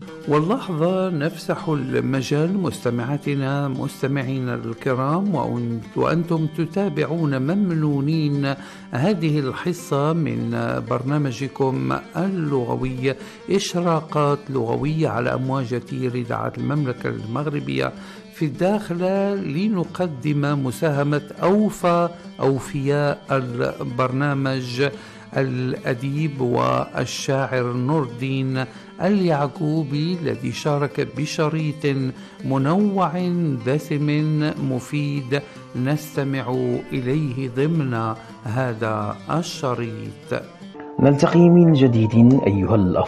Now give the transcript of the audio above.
واللحظة نفسح المجال مستمعينا الكرام، وأنتم تتابعون ممنونين هذه الحصة من برنامجكم اللغوي إشراقات لغوية على أمواج إذاعة المملكة المغربية في الداخل، لنقدم مساهمة أوفياء البرنامج الأديب والشاعر نور الدين اليعقوبي، الذي شارك بشريط منوع دسم مفيد نستمع إليه ضمن هذا الشريط. نلتقي من جديد أيها الأفاضل.